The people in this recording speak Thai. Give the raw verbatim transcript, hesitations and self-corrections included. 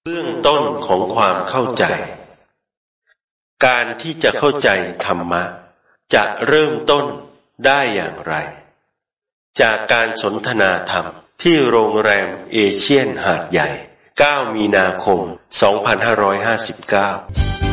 เบื้องต้นของความเข้าใจการที่จะเข้าใจธรรมะจะเริ่มต้นได้อย่างไรจากการสนทนาธรรมที่โรงแรมเอเชียนหาดใหญ่เก้ามีนาคมสองพันห้าร้อยห้าสิบเก้า